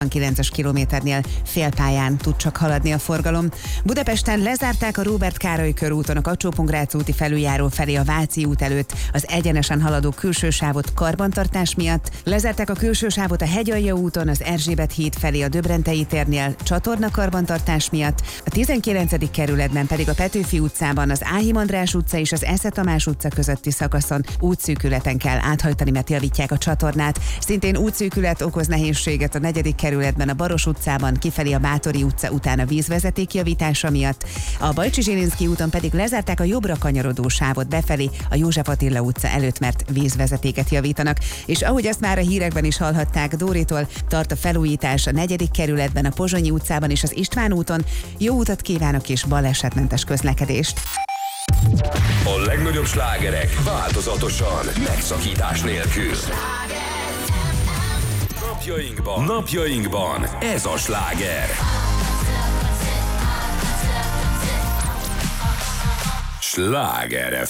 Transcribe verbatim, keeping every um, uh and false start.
kilences kilométernél félpályán tud csak haladni a forgalom. Budapesten lezárták a Róbert Károly körúton a Kacsó-Pongrác úti felüljáró felé a Váci út előtt az egyenesen haladó külső sávot karbantartás miatt. Lezárták a külső sávot a Hegyalja úton az Erzsébet híd felé a Döbrentei térnél csatorna karbantartás miatt. A tizenkilencedik kerületben pedig a Petőfi utcában az Áhim András utca és az Esze Tamás utca közötti szakaszon útszűkületen kell áthajtani, mert javítják a csatornát. Szintén útszűkület okoz nehézséget a negyedik kerületben a Baros utcában kifelé a Bátori utca után a vízvezeték javítása miatt. A Bajcsi-Zsilinszky úton pedig lezárták a jobbra kanyarodó sávot befelé a József Attila utca előtt, mert vízvezetéket javítanak. És ahogy azt már a hírekben is hallhatták, Dóritól, tart a felújítás a negyedik kerületben, a Pozsonyi utcában és az István úton. Jó utat kívánok és balesetmentes közlekedést! A legnagyobb slágerek változatosan, megszakítás nélkül. Napjainkban, napjainkban ez a sláger. Sláger ef